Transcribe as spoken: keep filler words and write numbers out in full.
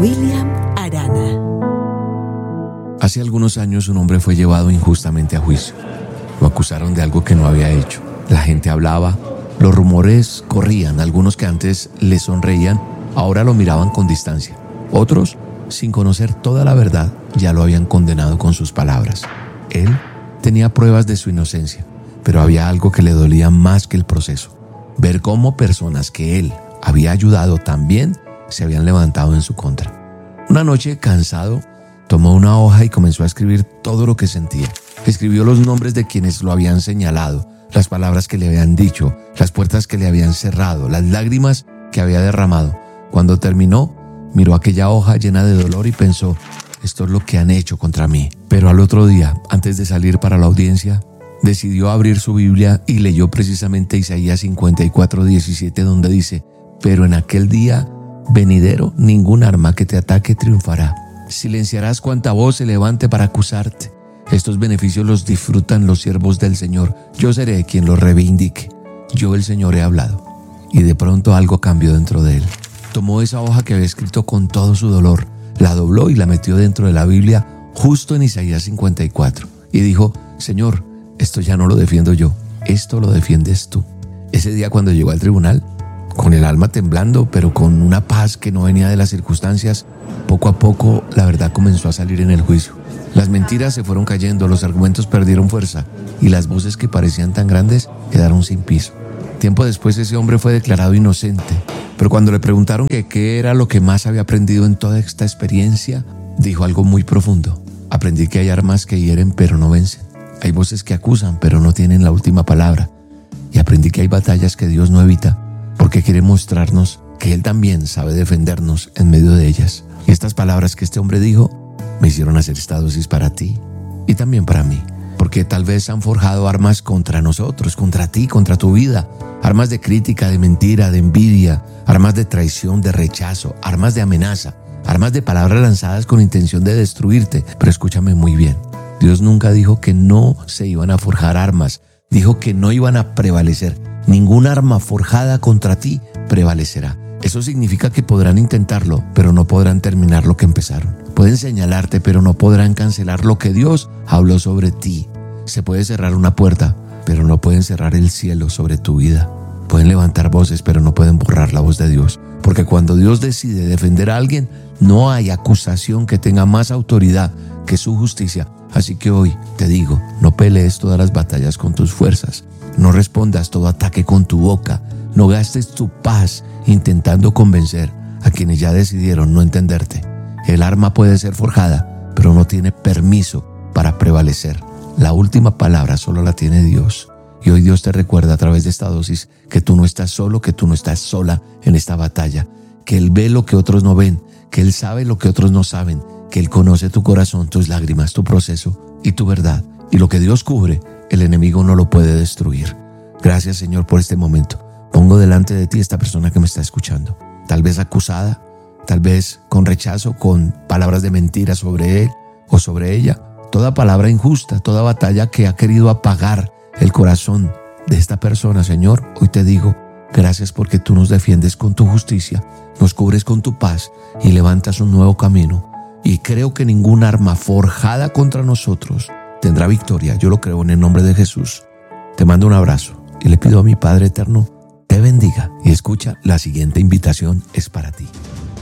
William Arana. Hace algunos años un hombre fue llevado injustamente a juicio. Lo acusaron de algo que no había hecho. La gente hablaba, los rumores corrían. Algunos que antes le sonreían, ahora lo miraban con distancia. Otros, sin conocer toda la verdad, ya lo habían condenado con sus palabras. Él tenía pruebas de su inocencia, pero había algo que le dolía más que el proceso: ver cómo personas que él había ayudado también se habían levantado en su contra. Una noche, cansado, tomó una hoja y comenzó a escribir todo lo que sentía. Escribió los nombres de quienes lo habían señalado, las palabras que le habían dicho, las puertas que le habían cerrado, las lágrimas que había derramado. Cuando terminó, miró aquella hoja llena de dolor y pensó: esto es lo que han hecho contra mí. Pero al otro día, antes de salir para la audiencia, decidió abrir su Biblia y leyó precisamente Isaías cincuenta y cuatro, diecisiete, donde dice: pero en aquel día venidero, ningún arma que te ataque triunfará. Silenciarás cuanta voz se levante para acusarte. Estos beneficios los disfrutan los siervos del Señor. Yo seré quien los reivindique. Yo, el Señor, he hablado. Y de pronto algo cambió dentro de él. Tomó esa hoja que había escrito con todo su dolor, la dobló y la metió dentro de la Biblia, justo en Isaías cincuenta y cuatro. Y dijo: Señor, esto ya no lo defiendo yo, esto lo defiendes tú. Ese día, cuando llegó al tribunal, con el alma temblando, pero con una paz que no venía de las circunstancias, poco a poco la verdad comenzó a salir en el juicio. Las mentiras se fueron cayendo, los argumentos perdieron fuerza y las voces que parecían tan grandes quedaron sin piso. Tiempo después ese hombre fue declarado inocente, pero cuando le preguntaron que qué era lo que más había aprendido en toda esta experiencia, dijo algo muy profundo: aprendí que hay armas que hieren pero no vencen, hay voces que acusan pero no tienen la última palabra, y aprendí que hay batallas que Dios no evita porque quiere mostrarnos que Él también sabe defendernos en medio de ellas. Y estas palabras que este hombre dijo me hicieron hacer esta dosis para ti y también para mí, porque tal vez han forjado armas contra nosotros, contra ti, contra tu vida, armas de crítica, de mentira, de envidia, armas de traición, de rechazo, armas de amenaza, armas de palabras lanzadas con intención de destruirte. Pero escúchame muy bien, Dios nunca dijo que no se iban a forjar armas, dijo que no iban a prevalecer. Ningún arma forjada contra ti prevalecerá. Eso significa que podrán intentarlo, pero no podrán terminar lo que empezaron. Pueden señalarte, pero no podrán cancelar lo que Dios habló sobre ti. Se puede cerrar una puerta, pero no pueden cerrar el cielo sobre tu vida. Pueden levantar voces, pero no pueden borrar la voz de Dios. Porque cuando Dios decide defender a alguien, no hay acusación que tenga más autoridad que su justicia. Así que hoy te digo, no pelees todas las batallas con tus fuerzas. No respondas todo ataque con tu boca. No gastes tu paz intentando convencer a quienes ya decidieron no entenderte. El arma puede ser forjada, pero no tiene permiso para prevalecer. La última palabra solo la tiene Dios. Y hoy Dios te recuerda a través de esta dosis que tú no estás solo, que tú no estás sola en esta batalla, que Él ve lo que otros no ven, que Él sabe lo que otros no saben, que Él conoce tu corazón, tus lágrimas, tu proceso y tu verdad. Y lo que Dios cubre, el enemigo no lo puede destruir. Gracias, Señor, por este momento. Pongo delante de ti esta persona que me está escuchando, tal vez acusada, tal vez con rechazo, con palabras de mentira sobre él o sobre ella. Toda palabra injusta, toda batalla que ha querido apagar el corazón de esta persona, Señor, hoy te digo, gracias porque tú nos defiendes con tu justicia, nos cubres con tu paz y levantas un nuevo camino. Y creo que ningún arma forjada contra nosotros tendrá victoria. Yo lo creo en el nombre de Jesús. Te mando un abrazo y le pido a mi Padre eterno te bendiga. Y escucha, la siguiente invitación es para ti.